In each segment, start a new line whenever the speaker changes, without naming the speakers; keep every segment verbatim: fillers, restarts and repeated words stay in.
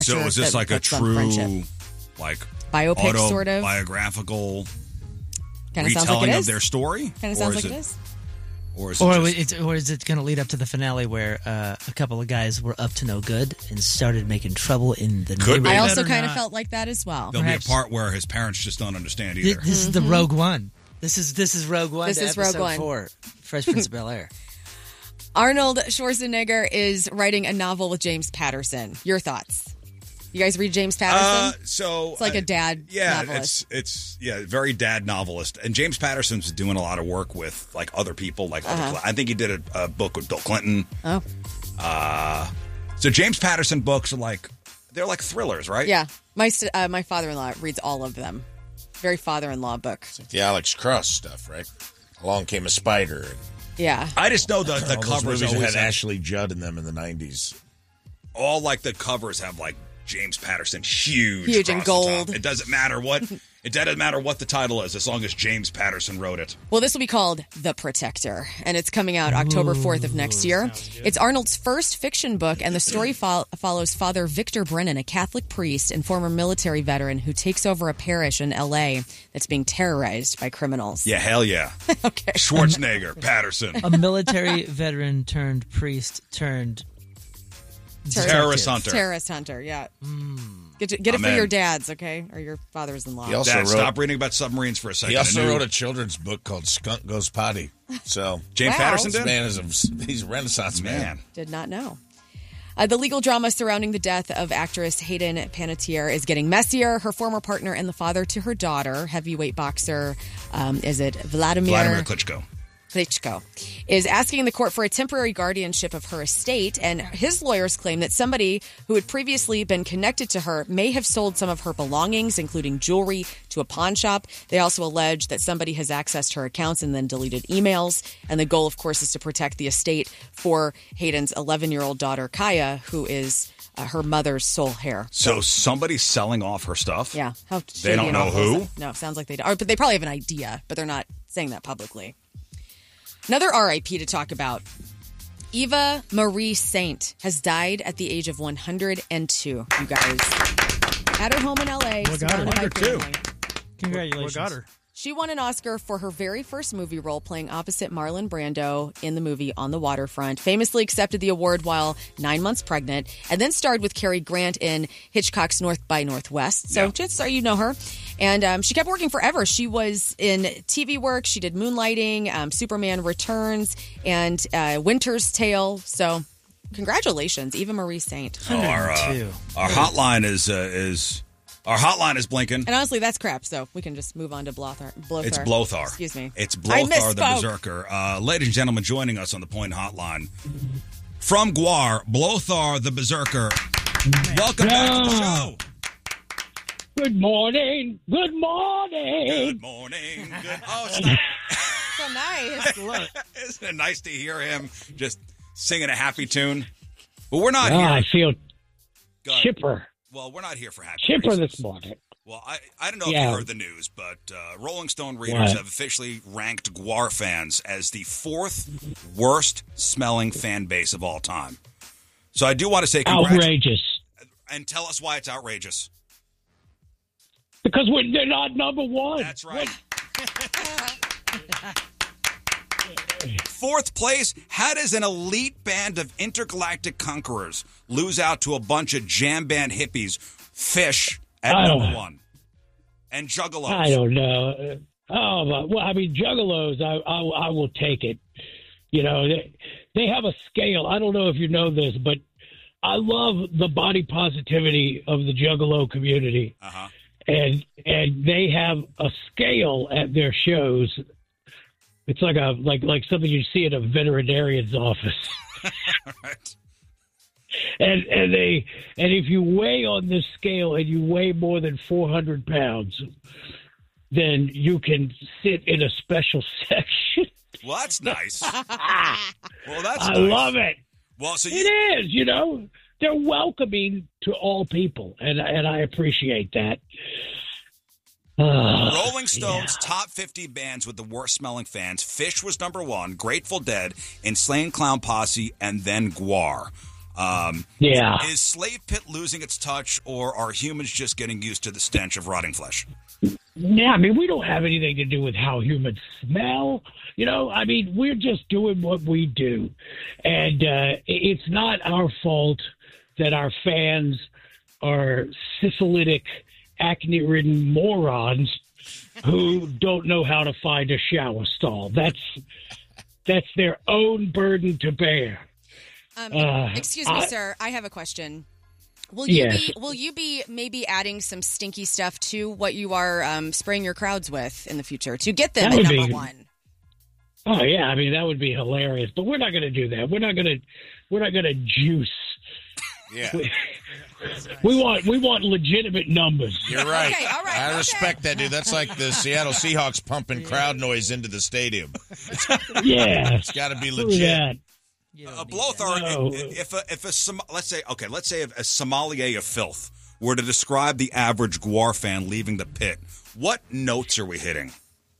So
sure
is this
that
like a
that's some
true,
friendship.
like
Biopic, sort of?
autobiographical
Kind of sounds
retelling
like it
of
is.
their story?
Kind of
Or
sounds
is
like it
it-
is.
Or is it
Or,
just-
it's, or is it going to lead up to the finale where uh, a couple of guys were up to no good and started making trouble in the
Could be.
neighborhood?
I also
Or
kind of
not?
felt like that as well.
There'll
Perhaps-
be a part where his parents just don't understand
Th-
either.
This is the Rogue One. This is this is Rogue One.
This
to
is Rogue
episode
One.
Four, Fresh Prince of Bel Air.
Arnold Schwarzenegger is writing a novel with James Patterson. Your thoughts? You guys read James
Uh,
Patterson?
so
It's like
uh,
a dad
yeah,
novelist.
it's it's yeah, very dad novelist. And James Patterson's doing a lot of work with like other people, like other
Uh-huh.
Cl- I think he did a, a book with Bill Clinton.
Oh,
Uh, so James Patterson books are like they're like thrillers, right?
yeah. My st- uh, my father-in-law reads all of them. Very father-in-law book.
The Alex Cross stuff, right? Along Came a Spider. And
Yeah.
I just know the the
all those
covers
movies
always
had
have,
Ashley Judd in them in the nineties.
all like the covers have like James Patterson huge,
Huge in
across the top.
gold.
It doesn't matter what it doesn't matter what the title is, as long as James Patterson wrote it.
Well, this will be called The Protector, and it's coming out October fourth of next year. It's Arnold's first fiction book, and the story fo- follows Father Victor Brennan, a Catholic priest and former military veteran who takes over a parish in L A that's being terrorized by criminals.
Yeah, hell yeah.
Okay.
Schwarzenegger, Patterson,
A military veteran turned priest turned
terrorist hunter.
Terrorist hunter, yeah. Get, to, get it
I'm
for
in.
your dads, okay? Or your fathers-in-law.
He also
Dad,
wrote.
stop reading about submarines for a second.
He also
I knew
wrote a children's book called Skunk Goes Potty. So
James
Wow.
Patterson
this
did.
man is a, he's a Renaissance man.
Man,
Did not know. Uh, the legal drama surrounding the death of actress Hayden Panettiere is getting messier. Her former partner and the father to her daughter, heavyweight boxer, um, is it Vladimir,
Vladimir Klitschko.
Klitschko, is asking the court for a temporary guardianship of her estate. And his lawyers claim that somebody who had previously been connected to her may have sold some of her belongings, including jewelry, to a pawn shop. They also allege that somebody has accessed her accounts and then deleted emails. And the goal, of course, is to protect the estate for Hayden's eleven-year-old daughter, Kaya, who is uh, her mother's sole heir.
So somebody's selling off her stuff.
Yeah. How
They
shady
don't
and
know
awful is
who?
it? No, sounds like they do. Or, but they probably have an idea, but they're not saying that publicly. Another R I P to talk about. Eva Marie Saint has died at the age of one hundred two, you guys. At her home in L A,
What got her?
surrounded by
one hundred two.
family.
Congratulations.
What got her?
She won an Oscar for her very first movie role playing opposite Marlon Brando in the movie On the Waterfront. Famously accepted the award while nine months pregnant, and then starred with Cary Grant in Hitchcock's North by Northwest. So
Yeah.
just so you know her. And um, she kept working forever. She was in T V work. She did Moonlighting, um, Superman Returns, and uh, Winter's Tale. So congratulations, Eva Marie Saint.
Oh, our uh,
Two.
our hotline is uh, is our hotline is blinking.
And honestly, that's crap. So we can just move on to Blothar. Blothar.
It's Blothar.
Excuse me.
It's
I
Blothar the
misspoke.
Berserker. Uh, ladies and gentlemen, joining us on the Point Hotline from Guar, Blothar the Berserker. Welcome back to the show.
Good morning. Good morning.
Good morning. Good. Oh, it's not,
So nice.
isn't it nice to hear him just singing a happy tune? But we're not
Ah, I
here.
feel
Go ahead.
chipper.
Well, we're not here for happy
Chipper
reasons.
this morning.
Well, I, I don't know if
Yeah.
you heard the news, but uh, Rolling Stone readers
What?
have officially ranked Guar fans as the fourth worst smelling fan base of all time. So I do want to say congratulations
Outrageous.
and tell us why it's outrageous.
Because we're, they're not number one.
That's right. Fourth place, how does an elite band of intergalactic conquerors lose out to a bunch of jam band hippies, Fish, at
I
number
don't-
one? And Juggalos.
I don't know. Oh, but, well, I mean, Juggalos, I, I, I will take it. You know, they, they have a scale. I don't know if you know this, but I love the body positivity of the Juggalo community.
Uh-huh.
And and they have a scale at their shows. It's like a like like something you see at a veterinarian's office.
Right.
And and they and if you weigh on this scale and you weigh more than four hundred pounds, then you can sit in a special section.
Well, that's nice. Well, that's
I
nice.
love it.
Well, so
It
you,
is, you know, they're welcoming to all people, and and I appreciate that. Uh,
Rolling Stone's top fifty bands with the worst smelling fans. Fish was number one, Grateful Dead, Insane Clown Posse, and then Guar. Um,
Yeah.
Is Slave Pit losing its touch, or are humans just getting used to the stench of rotting flesh?
Yeah, I mean, we don't have anything to do with how humans smell. You know, I mean, we're just doing what we do. And uh, it's not our fault that our fans are syphilitic, acne-ridden morons who don't know how to find a shower stall. That's that's their own burden to bear.
Um,
Uh,
excuse me,
I-
sir. I have a question. Will you
Yes.
be Will you be maybe adding some stinky stuff to what you are um, spraying your crowds with in the future to get them
That
at
would
number
be-
one?
Oh yeah, I mean that would be hilarious. But we're not going to do that. We're not going to. We're not going to juice.
Yeah,
We want. We want legitimate numbers.
you're right.
Okay, all right,
I
okay.
respect that, dude. That's like the Seattle Seahawks pumping crowd noise into the stadium.
Yeah.
It's got to be
Screw
legit.
that.
You don't
Uh,
need
Blothar,
No.
if if a, if a Som- let's say okay, let's say if a sommelier of filth were to describe the average Gwar fan leaving the pit, what notes are we hitting?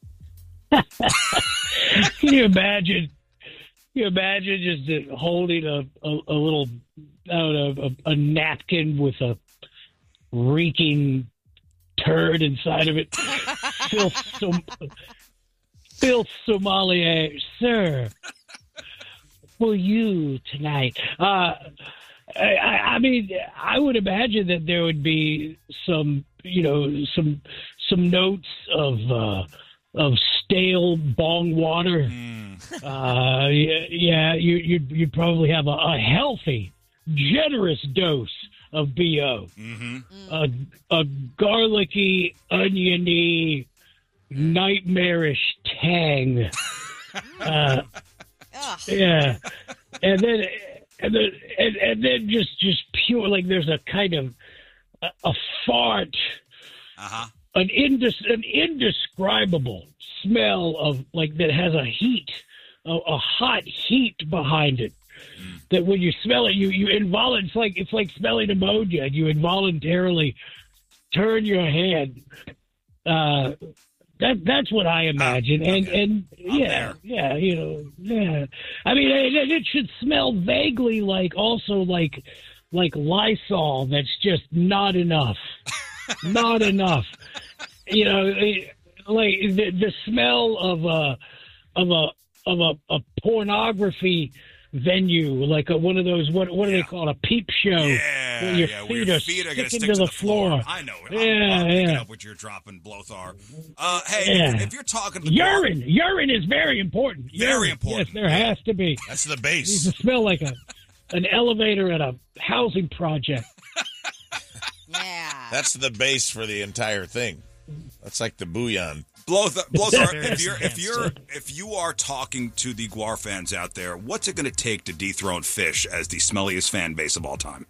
Can you imagine? Can you imagine just uh, holding a, a, a little, I don't know, a, a napkin with a reeking turd inside of it? Filth, som- filth sommelier, sir. For you tonight. Uh, I, I mean, I would imagine that there would be some, you know, some some notes of uh, of stale bong water. Uh, yeah, yeah, you you'd, you'd probably have a, a healthy, generous dose of B O.
Mm-hmm.
A, a garlicky, oniony, nightmarish tang. Uh,
Ugh.
yeah, and then and then and, and then just just pure like there's a kind of a, a fart,
Uh huh.
an indis, an indescribable smell of like that has a heat, a, a hot heat behind it. That when you smell it, you you invol it's like it's like smelling ammonia. You involuntarily turn your head. Uh, That that's what I imagine, and
okay.
and
I'm
yeah,
there.
yeah, you know, yeah. I mean, it, it should smell vaguely like also like like Lysol. That's just not enough, not enough. You know, it- like the, the smell of a of a of a, a pornography venue, like a, one of those what what do they call it, a peep show?
Yeah,
where your
yeah,
feet
where your
are
feet are going to
sticking
stick
to the floor.
I know it.
Yeah,
I'm, I'm picking
yeah.
up what you're dropping, Blothar. Uh, hey,
Yeah.
if, if you're talking to the Gwar-
Urine, urine is very important.
Very
Urine.
important.
Yes, there has to be.
That's the
It needs
base.
to smell like a an elevator at a housing project.
Yeah.
That's the base for the entire thing. That's like the bouillon.
Blothar, Blothar,
Very
if you're if
advanced.
you're if you are talking to the Gwar fans out there, what's it going to take to dethrone Fish as the smelliest fan base of all time?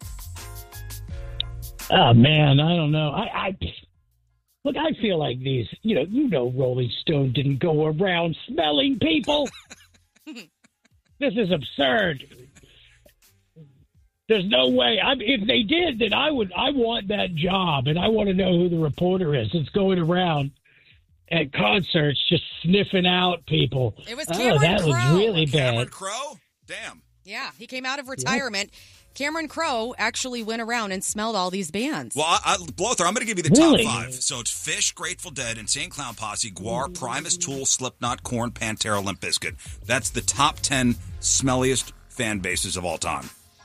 Oh man, I don't know. I, I look. I feel like these. You know, you know, Rolling Stone didn't go around smelling people. This is absurd. There's no way. I, if they did, then I would. I want that job, and I want to know who the reporter is that's going around at concerts just sniffing out people.
It was
Oh,
Cameron
that was
Crowe.
really
Cameron
bad.
Crowe? Damn.
Yeah, he came out of retirement. Cameron Crowe actually went around and smelled all these bands.
Well, I, I, Blothar, I'm going to give you the
Really?
top five. So it's Fish, Grateful Dead, Insane Clown Posse, Gwar, Primus, Tool, Slipknot, Korn, Pantera, Limp Bizkit. That's the top ten smelliest fan bases of all time.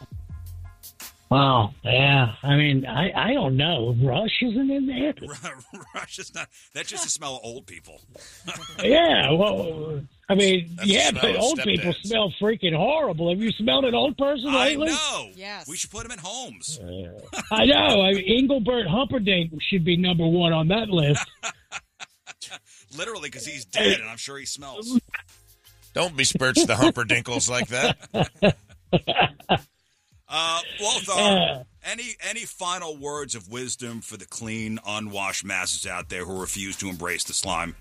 Wow. Yeah. I mean, I, I don't know. Rush isn't in there.
Rush is not. That's just a smell of old people.
Yeah. Well, I mean,
That's the
yeah,
smell
but
of
old people
stepdads.
smell freaking horrible. Have you smelled an old person
I
lately?
know.
Yes.
We should put them in homes.
I know. I mean, Engelbert Humperdinck should be number one on that list.
Literally, because he's dead, and I'm sure he smells.
Don't besmirch the Humperdinkles like that.
Uh, Blothar, any any final words of wisdom for the clean, unwashed masses out there who refuse to embrace the slime?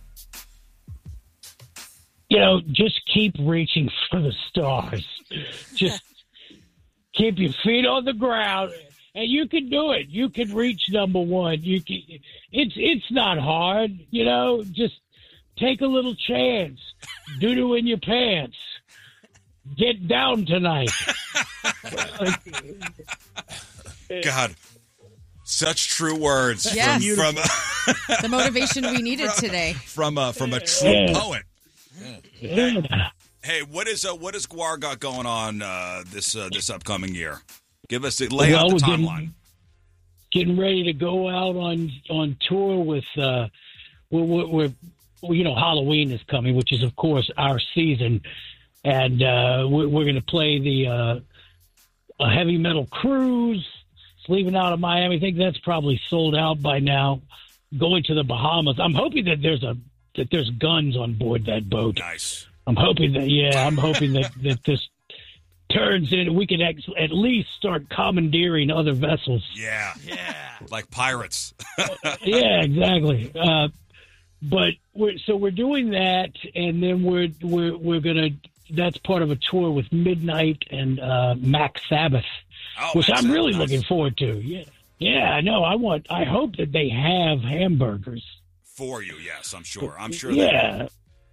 You know, just keep reaching for the stars. Just keep your feet on the ground, and you can do it. You can reach number one. You can. It's it's not hard. You know, just take a little chance. Doo doo in your pants. Get down tonight.
God, such true words
Yes.
from from,
The motivation we needed today.
from a from a true
Yeah.
poet.
Yeah.
Hey, what is uh, what has Guar got going on uh, this uh, this upcoming year? Give us the lay out
Well,
the
we're getting-
timeline.
Getting ready to go out on on tour with. Uh, we're, we're, we're well, you know, Halloween is coming, which is of course our season, and uh, we're, we're going to play the uh, a heavy metal cruise. It's leaving out of Miami. I think that's probably sold out by now. Going to the Bahamas. I'm hoping that there's a that there's guns on board that boat.
Nice.
I'm hoping that yeah, I'm hoping that, that this turns in. We can ex- at least start commandeering other vessels.
Yeah. Yeah. Like pirates.
Yeah, exactly. Uh, but we're so we're doing that, and then we're we're we're gonna. That's part of a tour with Midnight and uh, Mac Sabbath,
Oh,
which
Mac
I'm really
Sabbath,
looking
nice.
forward to. Yeah, yeah. I know. I want. I hope that they have hamburgers.
For you, yes, I'm sure. I'm sure. They
Yeah,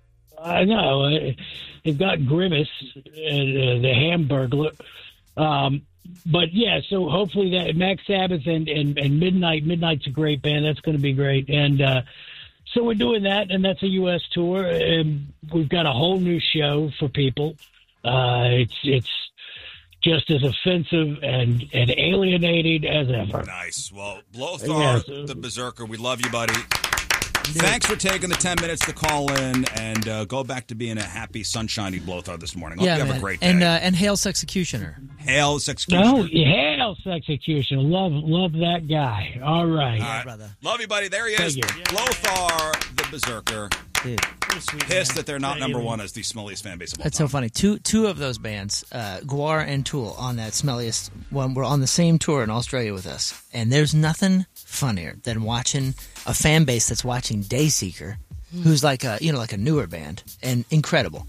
I know. Uh, They've got Grimace, uh, the Hamburglar. Um, but yeah, so hopefully that Mac Sabbath and, and, and Midnight. Midnight's a great band. That's going to be great. And uh, so we're doing that, and that's a U S tour. And we've got a whole new show for people. Uh, it's it's just as offensive and, and alienating as ever.
Nice. Well, Blothar,
Yeah.
the Berserker, we love you, buddy. Thanks for taking the ten minutes to call in and uh, go back to being a happy, sunshiny Blothar this morning. Hope
yeah,
you have
man.
a great day.
And uh, and Hail's Executioner.
Hail's Executioner.
Oh, Hail Execution. Love love that guy. All right.
All right.
brother.
Love you, buddy. There he is.
Thank you.
Blothar, the Berserker.
Dude,
Pissed that they're not number one as the smelliest fan base of all
that's
time.
so funny. Two two of those bands, uh, Guar and Tool, on that smelliest one, were on the same tour in Australia with us. And there's nothing funnier than watching a fan base that's watching Dayseeker, who's like a you know like a newer band and incredible.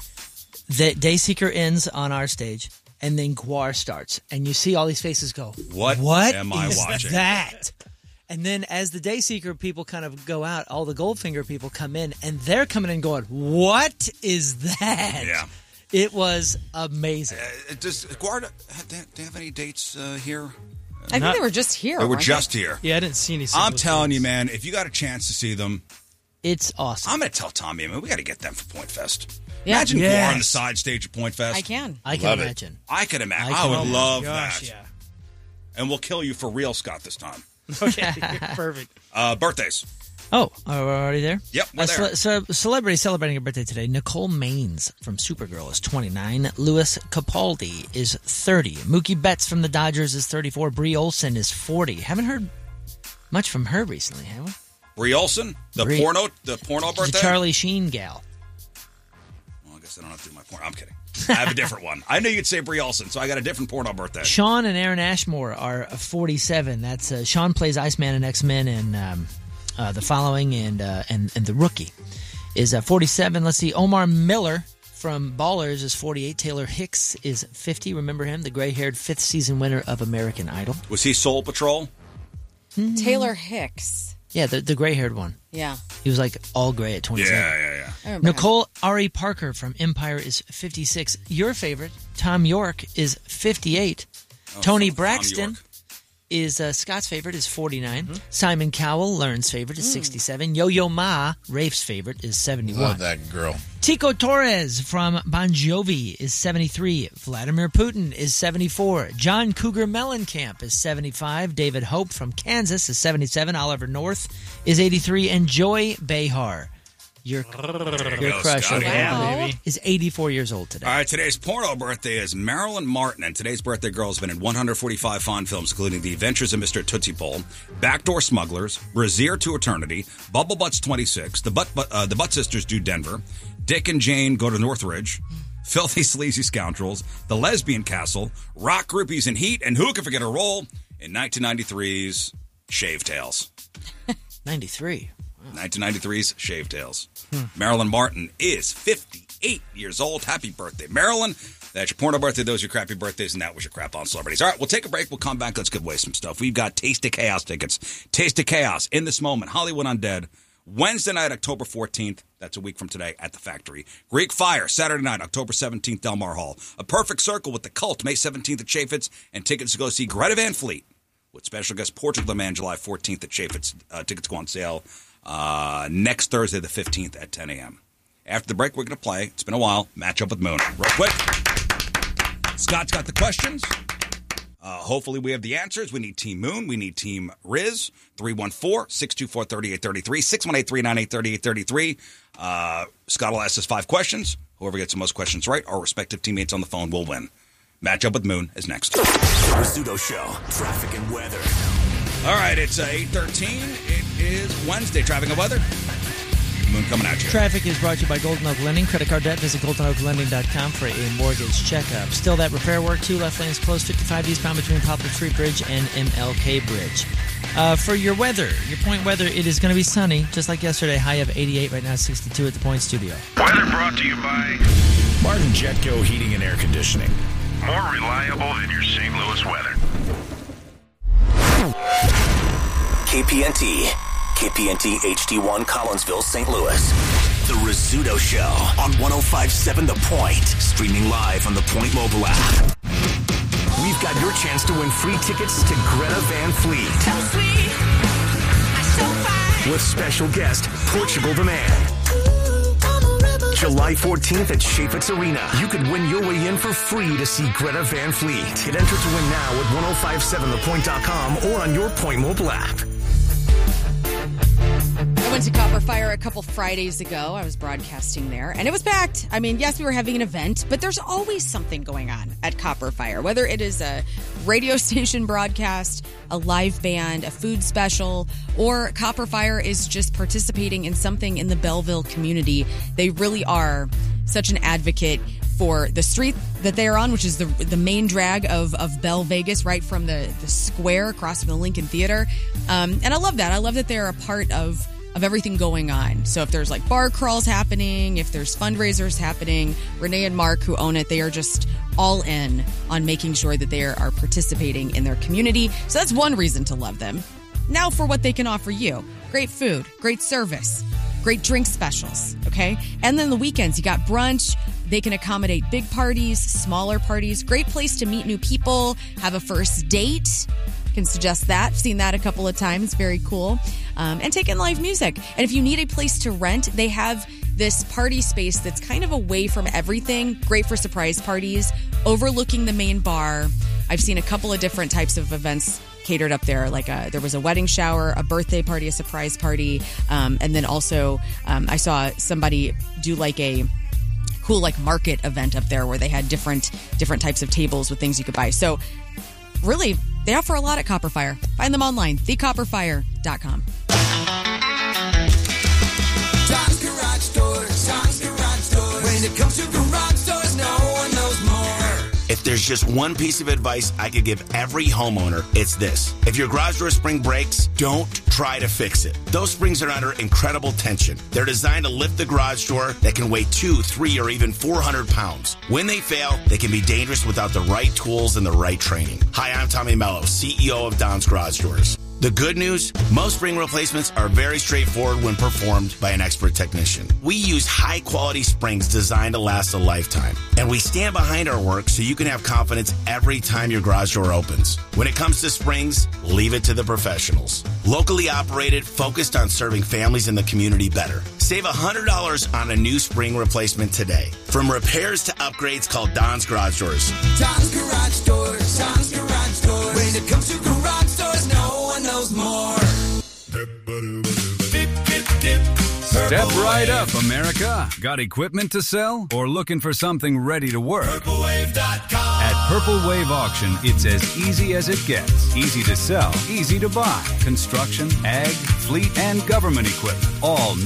The Dayseeker ends on our stage, and then Guar starts, and you see all these faces go,
What
What
am I
is
watching?"
that? And then as the Dayseeker people kind of go out, all the Goldfinger people come in, and they're coming in going, what is that?
Yeah.
It was amazing.
Uh, does Guard do they have any dates uh, here?
I think they were just here.
They were
weren't
just here.
Yeah, I didn't see any.
I'm
singles
telling you,
dates.
man, if you got a chance to see them,
It's awesome.
I'm going to tell Tommy, man, we got to get them for Point Fest.
Yeah.
Imagine
Yes.
Guar on the side stage at Point Fest.
I can.
I can
Love it.
imagine.
I could imagine.
I
I,
can
would
imagine.
love
Gosh,
that.
yeah.
And we'll kill you for real, Scott, this time.
Okay, perfect.
Uh, birthdays.
Oh, are we already there?
Yep, we're
A
there.
cele- ce- celebrity celebrating a birthday today. Nicole Maines from Supergirl is twenty-nine. Louis Capaldi is thirty. Mookie Betts from the Dodgers is thirty-four. Brie Olson is forty. Haven't heard much from her recently, have we?
Brie Olson, the
Brie-
porno, the porno
She's
birthday.
a Charlie Sheen gal.
Well, I guess I don't have to do my porno. I'm kidding. I have a different one. I knew you'd say Brie Olson, so I got a different porno birthday.
Sean and Aaron Ashmore are forty-seven. That's uh, Sean plays Iceman in X-Men and um, uh, the following, and uh, and and the Rookie is uh, forty-seven. Let's see, Omar Miller from Ballers is forty-eight. Taylor Hicks is fifty. Remember him, the gray-haired fifth season winner of American Idol.
Was he Soul Patrol?
Taylor Hicks.
Yeah, the the gray-haired one.
Yeah.
He was like all gray at twenty-seven.
Yeah, yeah, yeah.
I remember him.
Nicole Ari Parker from Empire is fifty-six. Your favorite, Tom York, is fifty-eight. Tony
Tom
Braxton
York.
is uh, Scott's favorite is forty-nine.
Mm-hmm.
Simon Cowell, Learn's favorite, is sixty-seven. Yo-Yo Ma, Rafe's favorite, is seventy-one.
Love that girl.
Tico Torres from Bon Jovi is seventy-three. Vladimir Putin is seventy-four. John Cougar Mellencamp is seventy-five. David Hope from Kansas is seventy-seven. Oliver North is eighty-three. And Joy Behar, your, your
go,
crush,
Scotty.
of
Wow.
all,
baby.
is eighty-four years old today.
All right, today's porno birthday is Marilyn Martin, and today's birthday girl has been in one hundred forty-five fond films, including The Adventures of Mister Tootsie Pole, Backdoor Smugglers, Brazier to Eternity, Bubble Butts twenty-six, The Butt, Butt- uh, the Butt Sisters Do Denver, Dick and Jane Go to Northridge, Filthy Sleazy Scoundrels, The Lesbian Castle, Rock Groupies in Heat, and who can forget her role in nineteen ninety-three's Shave Tails.
ninety-three.
nineteen ninety-three's Shave Tails. Marilyn Martin is fifty-eight years old. Happy birthday, Marilyn. That's your porno birthday. Those are your crappy birthdays, and that was your crap on celebrities. All right, we'll take a break. We'll come back. Let's give away some stuff. We've got Taste of Chaos tickets. Taste of Chaos in this moment. Hollywood Undead. Wednesday night, October fourteenth, that's a week from today, at the Factory. Greek Fire, Saturday night, October seventeenth, Del Mar Hall. A Perfect Circle with the Cult, May seventeenth at Chaffetz, and tickets to go see Greta Van Fleet with special guest Portugal the Man, July fourteenth at Chaffetz. Uh, tickets go on sale uh, next Thursday, the fifteenth at ten a.m. After the break, we're going to play, it's been a while, Match Up with Moon. Real quick, Scott's got the questions. Uh, hopefully we have the answers. We need Team Moon. We need Team Riz. three one four, six two four, three eight three three. six one eight, three nine eight, three eight three three. Uh, Scott will ask us five questions. Whoever gets the most questions right, our respective teammates on the phone will win. Match Up with Moon is next.
The Rizzuto Show. Traffic and weather.
All right, it's uh, eight thirteen. It is Wednesday. Traffic and weather. Moon coming at you.
Traffic is brought to you by Golden Oak Lending. Credit card debt, visit golden oak lending dot com for a mortgage checkup. Still that repair work, two left lanes closed, fifty-five eastbound between Poplar Street Bridge and M L K Bridge. Uh, for your weather, your point weather, it is going to be sunny, just like yesterday. High of eighty-eight, right now sixty-two at the Point Studio.
Weather brought to you by
Martin Jetco Heating and Air Conditioning.
more reliable than your Saint Louis weather.
K P N T. K P N T H D one Collinsville, Saint Louis. The Rizzuto Show on one oh five point seven The Point. Streaming live on the Point mobile app. We've got your chance to win free tickets to Greta Van Fleet.
So sweet, so fine.
With special guest, Portugal the Man. July fourteenth at Chaffetz Arena. You could win your way in for free to see Greta Van Fleet. Get entered to win now at ten fifty-seven the point dot com or on your Point mobile app.
I went to Copper Fire a couple Fridays ago. I was broadcasting there, and it was packed. I mean, yes, we were having an event, but there's always something going on at Copper Fire, whether it is a radio station broadcast, a live band, a food special, or Copper Fire is just participating in something in the Belleville community. They really are such an advocate for the street that they are on, which is the the main drag of, of Bell Vegas, right from the, the square across from the Lincoln Theater. Um, and I love that. I love that they're a part of of everything going on. So if there's like bar crawls happening, if there's fundraisers happening, Renee and Mark, who own it, they are just all in on making sure that they are, are participating in their community. So that's one reason to love them. Now for what they can offer you. Great food, great service, great drink specials, okay? And then the weekends, you got brunch. They can accommodate big parties, smaller parties, great place to meet new people, have a first date. Can suggest that. Seen that a couple of times. Very cool. Um, and take in live music. And if you need a place to rent, they have this party space that's kind of away from everything. Great for surprise parties, overlooking the main bar. I've seen a couple of different types of events catered up there. Like a, there was a wedding shower, a birthday party, a surprise party. Um, and then also um, I saw somebody do like a cool like market event up there where they had different different types of tables with things you could buy. So really, they offer a lot at Copper Fire. Find them online, the copper fire dot com.
Tom's Garage Doors, Tom's Garage Doors. When it comes to garage doors, no one knows more.
If there's just one piece of advice I could give every homeowner, it's this. If your garage door spring breaks, don't try to fix it. Those springs are under incredible tension. They're designed to lift the garage door that can weigh two, three, or even four hundred pounds. When they fail, they can be dangerous without the right tools and the right training. Hi, I'm Tommy Mello, C E O of Don's Garage Doors. The good news, most spring replacements are very straightforward when performed by an expert technician. We use high-quality springs designed to last a lifetime. And we stand behind our work so you can have confidence every time your garage door opens. When it comes to springs, leave it to the professionals. Locally operated, focused on serving families in the community better. Save one hundred dollars on a new spring replacement today. From repairs to upgrades, call Don's Garage Doors.
Tom's Garage Doors, Tom's Garage Doors. When it comes to garage doors, no one knows more.
Step right up, America. Got equipment to sell or looking for something ready to work?
Purple Wave dot com.
At Purple Wave Auction, it's as easy as it gets. Easy to sell, easy to buy. Construction, ag, fleet, and government equipment. All